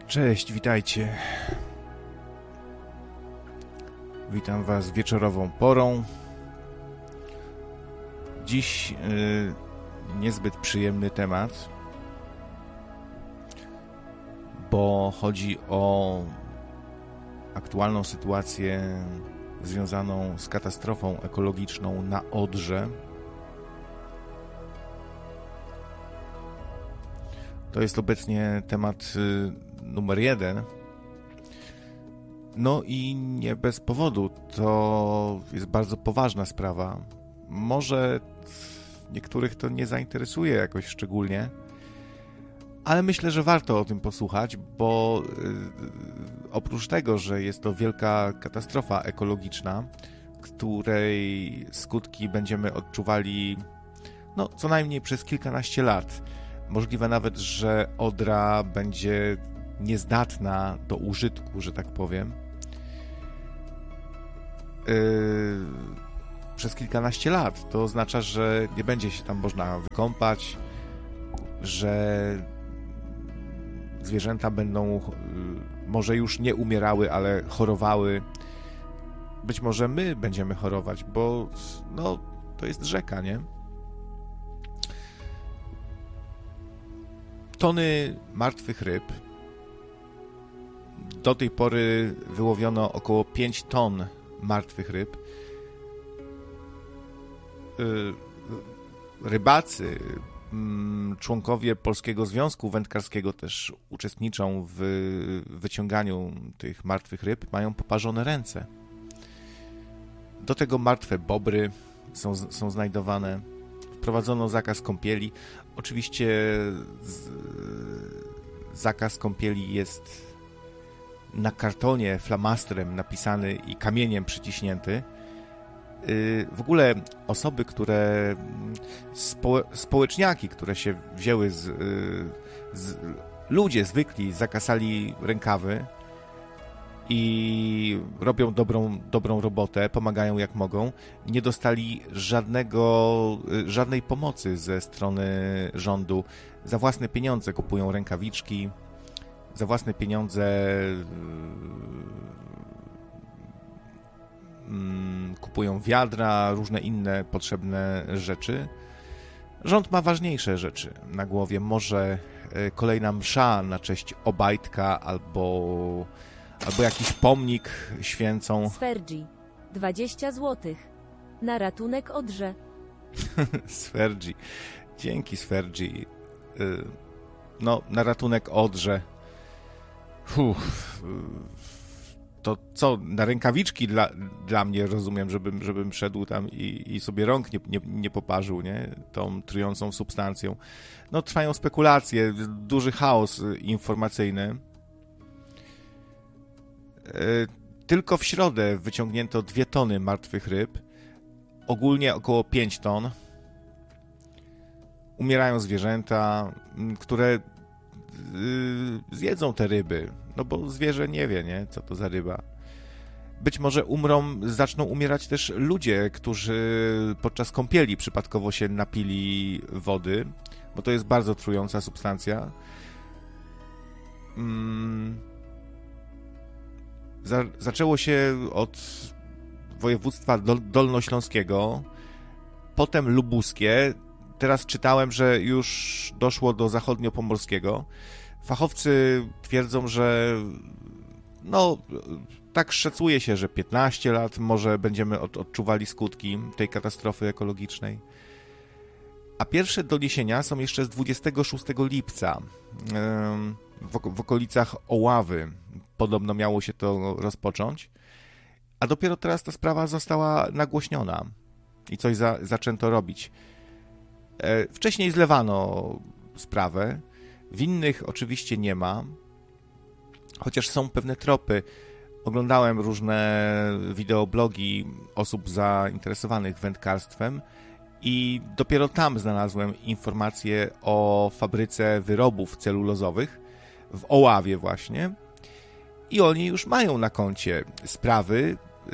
Cześć, witajcie. Witam Was wieczorową porą. Dziś niezbyt przyjemny temat, bo chodzi o aktualną sytuację związaną z katastrofą ekologiczną na Odrze. To jest obecnie temat numer 1. No i nie bez powodu. To jest bardzo poważna sprawa. Może niektórych to nie zainteresuje jakoś szczególnie, ale myślę, że warto o tym posłuchać, bo oprócz tego, że jest to wielka katastrofa ekologiczna, której skutki będziemy odczuwali co najmniej przez kilkanaście lat. Możliwe nawet, że Odra będzie niezdatna do użytku, że tak powiem. Przez kilkanaście lat. To oznacza, że nie będzie się tam można wykąpać, że zwierzęta będą może już nie umierały, ale chorowały. Być może my będziemy chorować, bo to jest rzeka, nie? Tony martwych ryb. Do tej pory wyłowiono około 5 ton martwych ryb. Rybacy, członkowie Polskiego Związku Wędkarskiego też uczestniczą w wyciąganiu tych martwych ryb, mają poparzone ręce. Do tego martwe bobry są znajdowane. Wprowadzono zakaz kąpieli. Oczywiście zakaz kąpieli jest na kartonie flamastrem napisany i kamieniem przyciśnięty. W ogóle osoby, społeczniaki, które się wzięły ludzie zwykli zakasali rękawy i robią dobrą robotę, pomagają jak mogą, nie dostali żadnej pomocy ze strony rządu. Za własne pieniądze kupują rękawiczki, za własne pieniądze kupują wiadra, różne inne potrzebne rzeczy. Rząd ma ważniejsze rzeczy na głowie. Może kolejna msza na cześć Obajtka albo jakiś pomnik święcą. Sferdzi, 20 zł. Na ratunek Odrze. Sferdzi. Dzięki, Sferdzi. Na ratunek Odrze. To co, na rękawiczki dla mnie, rozumiem, żebym szedł tam i sobie rąk nie poparzył, nie? Tą trującą substancją. Trwają spekulacje, duży chaos informacyjny. Tylko w środę wyciągnięto 2 tony martwych ryb, ogólnie około 5 ton. Umierają zwierzęta, które zjedzą te ryby, bo zwierzę nie wie, nie, co to za ryba. Być może zaczną umierać też ludzie, którzy podczas kąpieli przypadkowo się napili wody, bo to jest bardzo trująca substancja. Zaczęło się od województwa dolnośląskiego, potem lubuskie. Teraz czytałem, że już doszło do zachodniopomorskiego. Fachowcy twierdzą, że tak szacuje się, że 15 lat może będziemy odczuwali skutki tej katastrofy ekologicznej. A pierwsze doniesienia są jeszcze z 26 lipca w okolicach Oławy. Podobno miało się to rozpocząć, a dopiero teraz ta sprawa została nagłośniona i coś zaczęto robić. Wcześniej zlewano sprawę, winnych oczywiście nie ma, chociaż są pewne tropy. Oglądałem różne wideoblogi osób zainteresowanych wędkarstwem i dopiero tam znalazłem informacje o fabryce wyrobów celulozowych w Oławie właśnie i oni już mają na koncie sprawy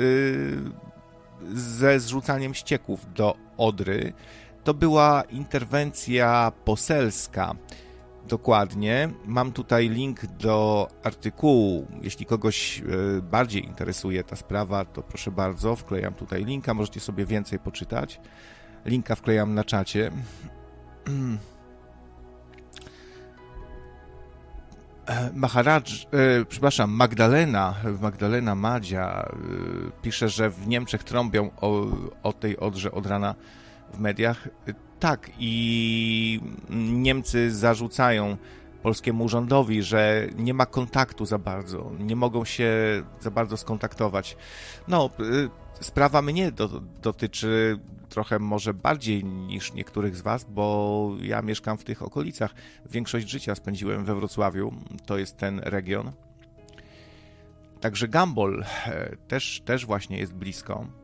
ze zrzucaniem ścieków do Odry. To była interwencja poselska. dokładnie. Mam tutaj link do artykułu. Jeśli kogoś bardziej interesuje ta sprawa, to proszę bardzo, wklejam tutaj linka, możecie sobie więcej poczytać. Linka wklejam na czacie. Magdalena Madzia pisze, że w Niemczech trąbią o tej Odrze od rana w mediach. Tak, i Niemcy zarzucają polskiemu rządowi, że nie ma kontaktu za bardzo, nie mogą się za bardzo skontaktować. No, sprawa mnie dotyczy trochę może bardziej niż niektórych z was, bo ja mieszkam w tych okolicach. Większość życia spędziłem we Wrocławiu, to jest ten region. Także Gumball też właśnie jest blisko.